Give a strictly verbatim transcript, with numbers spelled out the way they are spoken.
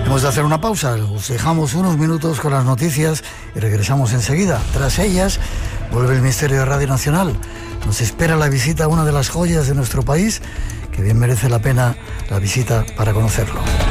Hemos de hacer una pausa, os dejamos unos minutos con las noticias y regresamos enseguida. Tras ellas, vuelve el misterio de Radio Nacional. Nos espera la visita a una de las joyas de nuestro país, que bien merece la pena la visita para conocerlo.